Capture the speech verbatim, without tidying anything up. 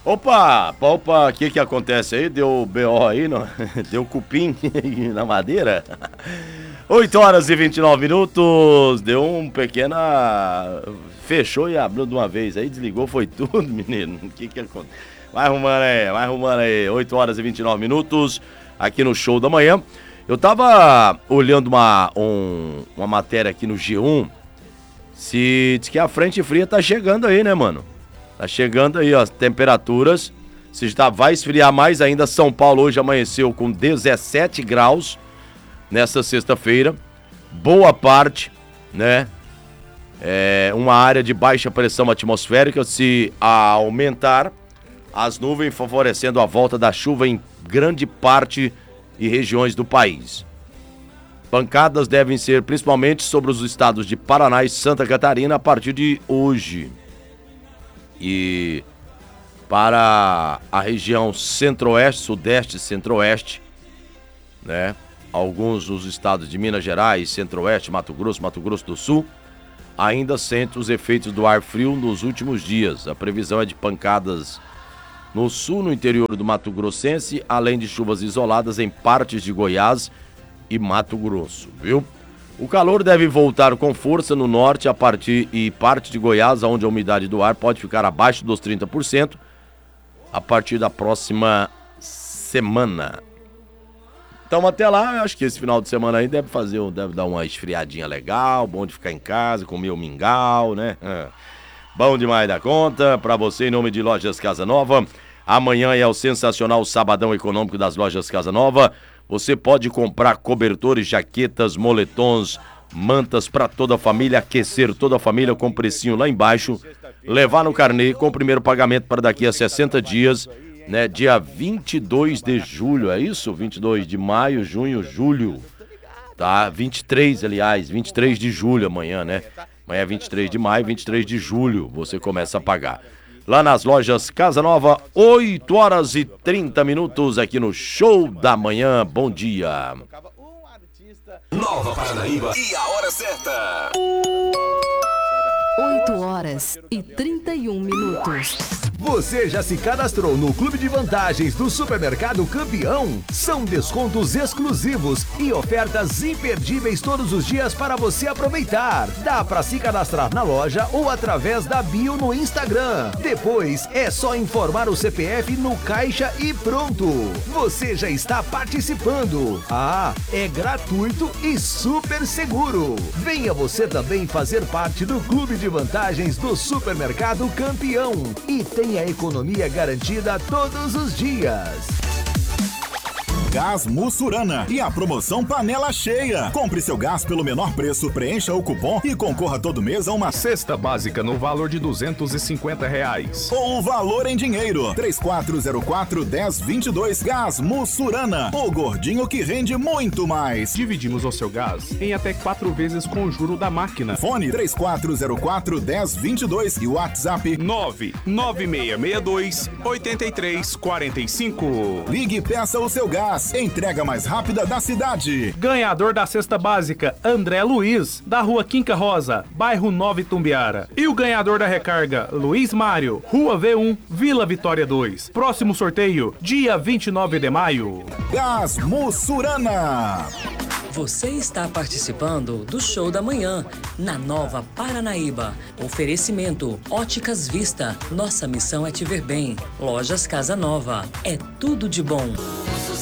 Opa, opa, o que que acontece aí? Deu B O aí, não? Deu cupim na madeira? oito horas e vinte e nove minutos, deu um pequena... Fechou e abriu de uma vez, aí desligou, foi tudo, menino. O que que acontece? Vai arrumando aí, vai arrumando aí. oito horas e vinte e nove minutos, aqui no Show da Manhã. Eu tava olhando uma, um, uma matéria aqui no G um, se diz que a frente fria tá chegando aí, né, mano? Tá chegando aí, ó, as temperaturas. Se já vai esfriar mais ainda, São Paulo hoje amanheceu com dezessete graus nessa sexta-feira. Boa parte, né? É uma área de baixa pressão atmosférica. Se aumentar, as nuvens favorecendo a volta da chuva em grande parte e regiões do país. Pancadas devem ser principalmente sobre os estados de Paraná e Santa Catarina a partir de hoje. E para a região centro-oeste, sudeste e centro-oeste, né? Alguns dos estados de Minas Gerais, centro-oeste, Mato Grosso, Mato Grosso do Sul, ainda sentem os efeitos do ar frio nos últimos dias. A previsão é de pancadas no sul, no interior do Mato Grossense, além de chuvas isoladas em partes de Goiás e Mato Grosso, viu? O calor deve voltar com força no norte a partir e parte de Goiás, onde a umidade do ar pode ficar abaixo dos trinta por cento a partir da próxima semana. Então até lá, eu acho que esse final de semana aí deve fazer, deve dar uma esfriadinha legal, bom de ficar em casa, comer o mingau, né? É. Bom demais da conta, pra você em nome de Lojas Casa Nova. Amanhã é o sensacional Sabadão Econômico das Lojas Casa Nova. Você pode comprar cobertores, jaquetas, moletons, mantas para toda a família, aquecer toda a família com precinho lá embaixo, levar no carnê com o primeiro pagamento para daqui a sessenta dias, né? Dia vinte e dois de julho, é isso? vinte e dois de maio, junho, julho, tá? vinte e três, aliás, vinte e três de julho amanhã, né? Amanhã é vinte e três de maio, vinte e três de julho você começa a pagar. Lá nas lojas Casa Nova, oito horas e trinta minutos aqui no Show da Manhã. Bom dia. Nova Paranaíba e a hora certa. oito horas e trinta e um minutos. Você já se cadastrou no Clube de Vantagens do Supermercado Campeão? São descontos exclusivos e ofertas imperdíveis todos os dias para você aproveitar. Dá para se cadastrar na loja ou através da bio no Instagram. Depois é só informar o C P F no caixa e pronto. Você já está participando. Ah, é gratuito e super seguro. Venha você também fazer parte do Clube de Vantagens do Supermercado Campeão e tenha a economia garantida todos os dias. Gás Mussurana e a promoção Panela Cheia. Compre seu gás pelo menor preço, preencha o cupom e concorra todo mês a uma cesta básica no valor de duzentos e cinquenta reais. Ou o valor em dinheiro. três quatro zero quatro, um zero dois dois. Gás Mussurana. O gordinho que rende muito mais. Dividimos o seu gás em até quatro vezes com o juro da máquina. Fone três quatro zero quatro, um zero dois dois e o WhatsApp nove nove seis seis dois, oito três quatro cinco. Ligue e peça o seu gás. Entrega mais rápida da cidade. Ganhador da cesta básica, André Luiz, da rua Quinca Rosa, bairro Nova Itumbiara. E o ganhador da recarga, Luiz Mário, rua V um, Vila Vitória dois. Próximo sorteio, dia vinte e nove de maio. Gás Mussurana. Você está participando do Show da Manhã, na Nova Paranaíba. Oferecimento, Óticas Vista. Nossa missão é te ver bem. Lojas Casa Nova. É tudo de bom.